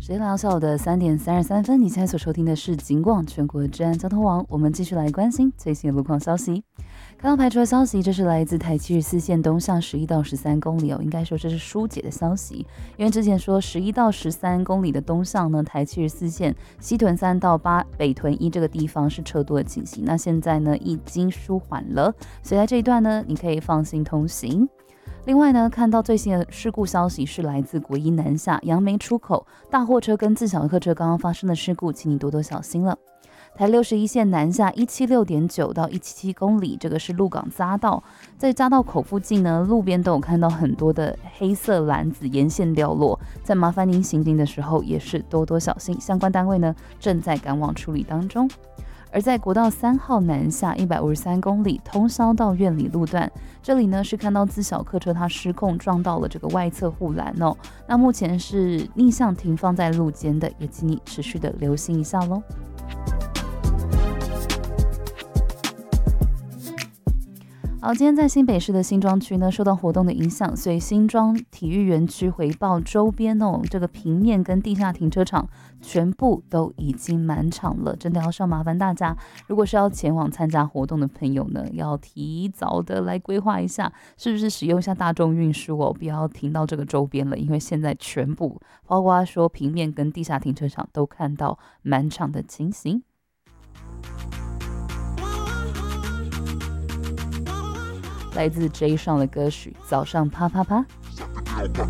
时间来到下午的3点33分，你现在所收听的是警广全国治安交通网，我们继续来关心最新的路况消息。看到排除的消息，这是来自台74线东向11到13公里应该说这是疏解的消息，因为之前说11到13公里的东向呢，台74线西屯3到北屯1这个地方是车多的情形，那现在呢已经舒缓了，所以在这一段呢，你可以放心通行。另外呢，看到最新的事故消息是来自国一南下杨梅出口大货车跟自小客车刚刚发生的事故，请你多多小心了。台61线南下 176.9 到177公里，这个是鹿港匝道，在匝道口附近呢，路边都有看到很多的黑色篮子沿线掉落，在麻烦您行经的时候也是多多小心，相关单位呢正在赶往处理当中。而在国道3号南下153公里通霄到苑里路段，这里呢是看到自小客车它失控撞到了这个外侧护栏那目前是逆向停放在路肩的，也请你持续的留心一下咯。好，今天在新北市的新庄区呢，受到活动的影响，所以新庄体育园区回报周边这个平面跟地下停车场全部都已经满场了，真的要麻烦大家，如果是要前往参加活动的朋友呢，要提早的来规划一下，是不是使用一下大众运输不要停到这个周边了，因为现在全部包括说平面跟地下停车场都看到满场的情形。来自 J 上的歌曲《早上啪啪啪》。